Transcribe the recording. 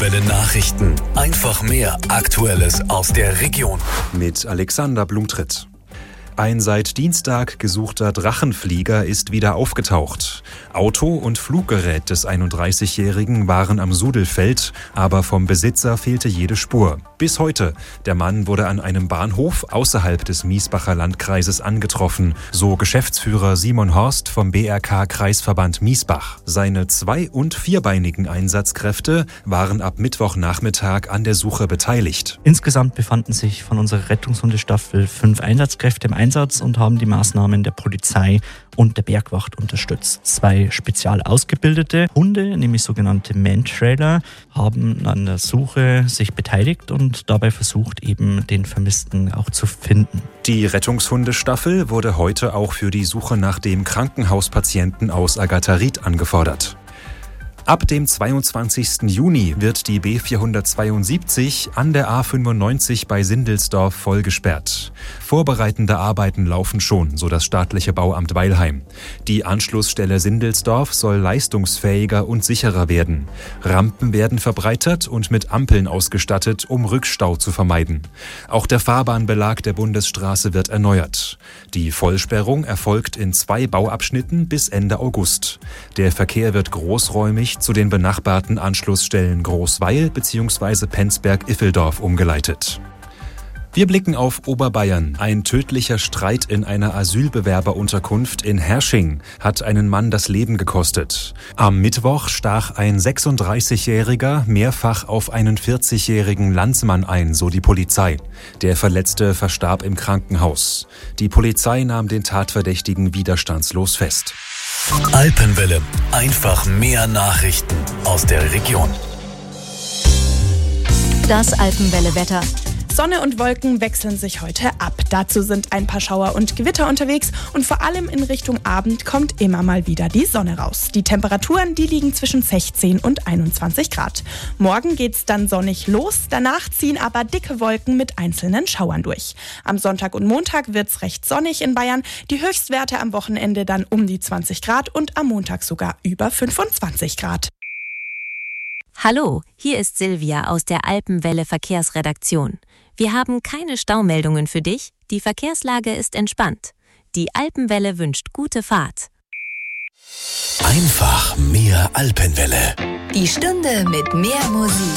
Alpenwelle Nachrichten. Einfach mehr Aktuelles aus der Region. Mit Alexander Blumtritt. Ein seit Dienstag gesuchter Drachenflieger ist wieder aufgetaucht. Auto und Fluggerät des 31-Jährigen waren am Sudelfeld, aber vom Besitzer fehlte jede Spur. Bis heute. Der Mann wurde an einem Bahnhof außerhalb des Miesbacher Landkreises angetroffen, so Geschäftsführer Simon Horst vom BRK-Kreisverband Miesbach. Seine zwei- und vierbeinigen Einsatzkräfte waren ab Mittwochnachmittag an der Suche beteiligt. Insgesamt befanden sich von unserer Rettungshundestaffel 5 Einsatzkräfte im Einsatz und haben die Maßnahmen der Polizei und der Bergwacht unterstützt. 2 spezial ausgebildete Hunde, nämlich sogenannte Man-Trailer, haben an der Suche sich beteiligt und dabei versucht, eben den Vermissten auch zu finden. Die Rettungshundestaffel wurde heute auch für die Suche nach dem Krankenhauspatienten aus Agatharit angefordert. Ab dem 22. Juni wird die B472 an der A95 bei Sindelsdorf voll gesperrt. Vorbereitende Arbeiten laufen schon, so das staatliche Bauamt Weilheim. Die Anschlussstelle Sindelsdorf soll leistungsfähiger und sicherer werden. Rampen werden verbreitert und mit Ampeln ausgestattet, um Rückstau zu vermeiden. Auch der Fahrbahnbelag der Bundesstraße wird erneuert. Die Vollsperrung erfolgt in 2 Bauabschnitten bis Ende August. Der Verkehr wird großräumig zu den benachbarten Anschlussstellen Großweil bzw. Penzberg-Iffeldorf umgeleitet. Wir blicken auf Oberbayern. Ein tödlicher Streit in einer Asylbewerberunterkunft in Hersching hat einen Mann das Leben gekostet. Am Mittwoch stach ein 36-Jähriger mehrfach auf einen 40-jährigen Landsmann ein, so die Polizei. Der Verletzte verstarb im Krankenhaus. Die Polizei nahm den Tatverdächtigen widerstandslos fest. Alpenwelle. Einfach mehr Nachrichten aus der Region. Das Alpenwelle-Wetter. Sonne und Wolken wechseln sich heute ab. Dazu sind ein paar Schauer und Gewitter unterwegs und vor allem in Richtung Abend kommt immer mal wieder die Sonne raus. Die Temperaturen, die liegen zwischen 16 und 21 Grad. Morgen geht's dann sonnig los, danach ziehen aber dicke Wolken mit einzelnen Schauern durch. Am Sonntag und Montag wird's recht sonnig in Bayern, die Höchstwerte am Wochenende dann um die 20 Grad und am Montag sogar über 25 Grad. Hallo, hier ist Silvia aus der Alpenwelle Verkehrsredaktion. Wir haben keine Staumeldungen für dich, die Verkehrslage ist entspannt. Die Alpenwelle wünscht gute Fahrt. Einfach mehr Alpenwelle. Die Stunde mit mehr Musik.